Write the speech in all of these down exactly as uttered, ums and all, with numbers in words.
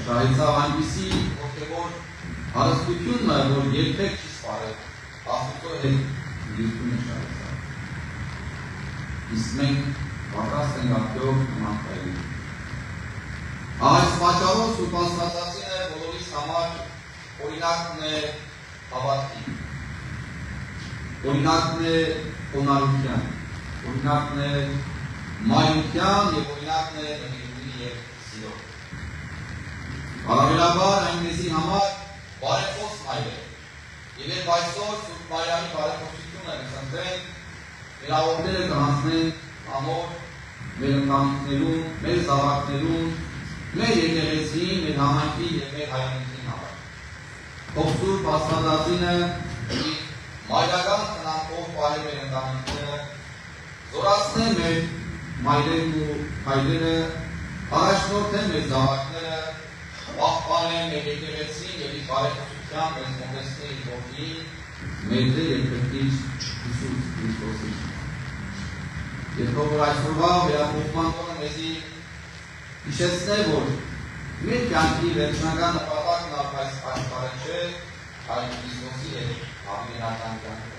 շահեցավ այնպիսի ոգևոր հարստությունը, որ երբեք չի սպարել, Աստծո հետ դիրքունը շահեցավ։ Իսկ մենք պատրաստ ենք արդյոք նման քայլել։ Այս պատճառով Սուրբ Աստվածածինը բոլորիս համար օրինակն է հավատքի, օրինակն է խոնարհության, օրինակն է մայրության եւ օրինակն է նվիրումի եւ սիրո։ Առավելաբար այն մեզի համար բարեփոս մայր է։ Եվ երբ այսօր Սուրբ Մարիամի բարեփոխությունը կխնդրենք, հրավերները կհանձնենք ամոր մեր ընտանիքներուն, մեր զավակներուն, մեր եկեղեցին, մեր համայնքի եւ մեր հայրենիքի համար։ Թող Սուրբ Աստվածածինը մայրական խնամքով պահի մեր ընտանիքները, զորացնե մեր մայրերն ու հայրերը, առաջնորդեն մեր զավակները, պահպանեն մեր եկեղեցին եւ իր բարեփոխությամբ մեզ մոտեցնի իր որդին, մեր Տեր եւ Քրիստոս Հիսուս Քրիստոսի։ Եվ թող այսօրվա վերապոխման տոնը մեզի հիշեցնե, որ մեր կյանքի վերջնական նպատակն այս աշխարհը չէ, այլ Քրիստոսի հետ հավերժական կյանքը։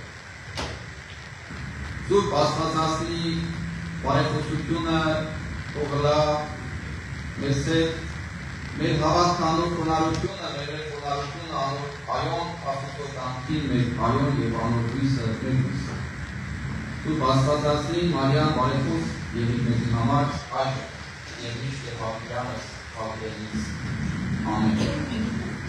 Սուրբ Աստվածածնի բարեփոխությունը թող լա մեզ հետ, մեր հավատքանոր խոնարհությունը, մեր խոնարհությունը անոր այոն Աստծո կամքին, մեր այոն եւ անոր հույսը մեր հույսը։ Սուրբ Աստվածածնի Մարիամ բարեփոխ եղի մեզ համար այժմ եւ միշտ եւ հավիտյանս հավիտենից։ Ամեն։